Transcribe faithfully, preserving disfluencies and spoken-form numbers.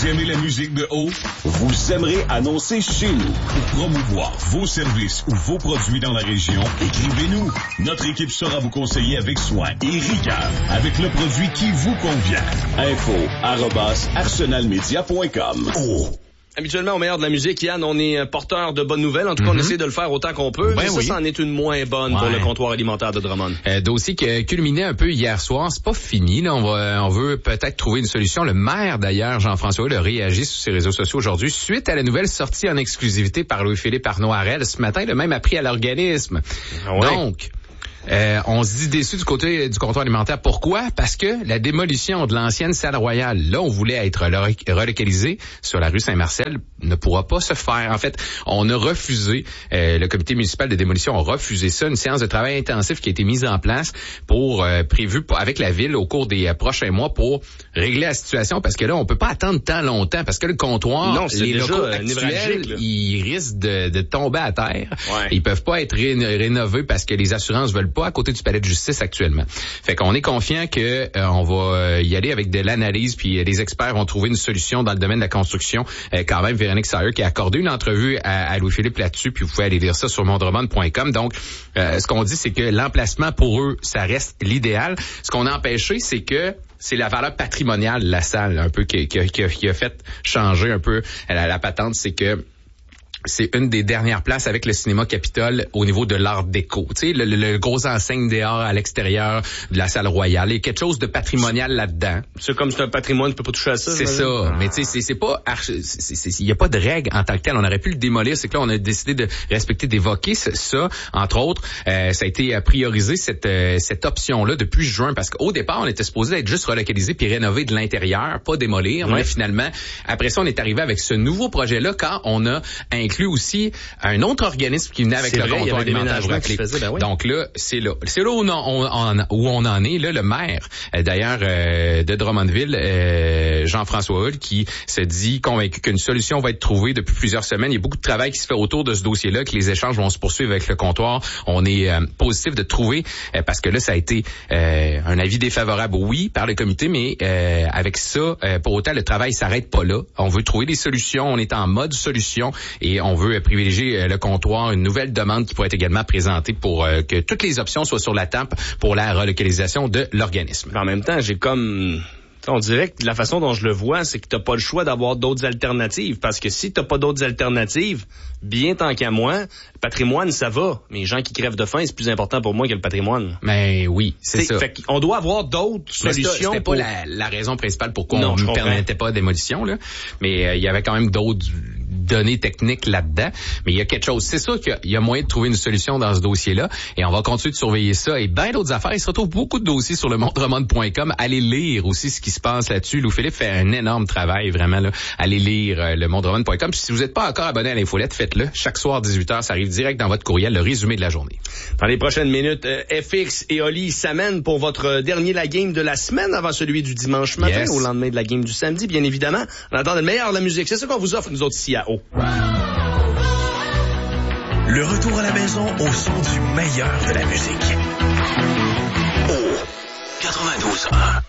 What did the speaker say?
Vous aimez la musique de haut? Vous aimerez annoncer chez nous. Pour promouvoir vos services ou vos produits dans la région, écrivez-nous. Notre équipe saura vous conseiller avec soin et rigueur, avec le produit qui vous convient. Info arobase arsenalmedia point com. Oh. Habituellement, au meilleur de la musique, Yann, on est porteur de bonnes nouvelles. En tout cas, mm-hmm. on essaie de le faire autant qu'on peut. Ben mais ça, oui. ça en est une moins bonne ouais. pour le comptoir alimentaire de Drummond. Euh, dossier qui a culminé un peu hier soir. C'est pas fini. Là. On, va, on veut peut-être trouver une solution. Le maire, d'ailleurs, Jean-François, a réagi sur ses réseaux sociaux aujourd'hui suite à la nouvelle sortie en exclusivité par Louis-Philippe Arnaud-Harel. Ce matin, il a même appris à l'organisme. Ouais. Donc... Euh, on se dit déçu du côté du comptoir alimentaire. Pourquoi? Parce que la démolition de l'ancienne salle royale, là, on voulait être relocalisé sur la rue Saint-Marcel, ne pourra pas se faire. En fait, on a refusé, euh, le comité municipal de démolition a refusé ça, une séance de travail intensif qui a été mise en place pour euh, prévue pour, avec la ville au cours des euh, prochains mois pour régler la situation, parce que là, on peut pas attendre tant longtemps, parce que le comptoir, non, les locaux actuels, ils risquent de, de tomber à terre. Ouais. Ils peuvent pas être ré- rénovés parce que les assurances veulent pas à côté du palais de justice actuellement. Fait qu'on est confiant que euh, on va y aller avec de l'analyse, puis les experts vont trouver une solution dans le domaine de la construction. Euh, quand même, Véronique Sayer qui a accordé une entrevue à, à Louis-Philippe là-dessus, puis vous pouvez aller lire ça sur mondremond point com. Donc, euh, ce qu'on dit, c'est que l'emplacement pour eux, ça reste l'idéal. Ce qu'on a empêché, c'est que c'est la valeur patrimoniale de la salle, un peu qui, qui, qui, qui a fait changer un peu la, la patente, c'est que c'est une des dernières places avec le cinéma Capitole au niveau de l'art déco. Tu sais, le, le, le gros enseigne dehors à l'extérieur de la salle royale. Il y a quelque chose de patrimonial là-dedans. C'est comme c'est un patrimoine, tu peux pas toucher à ça. C'est ça. Ah. Mais tu sais, c'est, c'est pas, il y a pas de règle en tant que tel. On aurait pu le démolir. C'est que là, on a décidé de respecter, d'évoquer ça, entre autres. Euh, ça a été priorisé, cette, euh, cette option-là depuis juin, parce qu'au départ, on était supposé être juste relocalisé puis rénover de l'intérieur, pas démolir. Ouais. Mais finalement, après ça, on est arrivé avec ce nouveau projet-là quand on a inclus aussi un autre organisme qui venait avec c'est le vrai, comptoir alimentaire. Ben oui. Donc là, c'est là. C'est là où on, on, on, où on en est. Là, le maire, euh, d'ailleurs, euh, de Drummondville, euh, Jean-François Hull, qui se dit convaincu qu'une solution va être trouvée depuis plusieurs semaines. Il y a beaucoup de travail qui se fait autour de ce dossier-là, que les échanges vont se poursuivre avec le comptoir. On est euh, positif de trouver, euh, parce que là, ça a été euh, un avis défavorable, oui, par le comité, mais euh, avec ça, euh, pour autant, le travail s'arrête pas là. On veut trouver des solutions. On est en mode solution et on veut privilégier le comptoir, une nouvelle demande qui pourrait être également présentée pour euh, que toutes les options soient sur la table pour la relocalisation de l'organisme. En même temps, j'ai comme... On dirait que la façon dont je le vois, c'est que t'as pas le choix d'avoir d'autres alternatives. Parce que si t'as pas d'autres alternatives, bien tant qu'à moi, le patrimoine, ça va. Mais les gens qui crèvent de faim, c'est plus important pour moi que le patrimoine. Mais oui, c'est, c'est ça. Fait qu'on doit avoir d'autres mais solutions. C'était pour... pas la, la raison principale pourquoi non, on ne permettait pas la démolition, là. Mais euh, il y avait quand même d'autres données techniques là-dedans. Mais il y a quelque chose. C'est sûr qu'il y a moyen de trouver une solution dans ce dossier-là. Et on va continuer de surveiller ça. Et bien d'autres affaires. Il se retrouve beaucoup de dossiers sur le mondremond point com. Allez lire aussi ce qui se passe là-dessus. Louis-Philippe fait un énorme travail, vraiment, là. Allez lire euh, le mondremond point com. Puis si vous n'êtes pas encore abonné à l'infolette, faites-le. Chaque soir, dix-huit heures, ça arrive direct dans votre courriel, le résumé de la journée. Dans les prochaines minutes, euh, F X et Oli s'amènent pour votre dernier la game de la semaine avant celui du dimanche matin, yes. Au lendemain de la game du samedi, bien évidemment. On attend le meilleur de la musique. C'est ce qu'on vous offre, nous autres, ici à O. Le retour à la maison au son du meilleur de la musique. O quatre-vingt-douze un.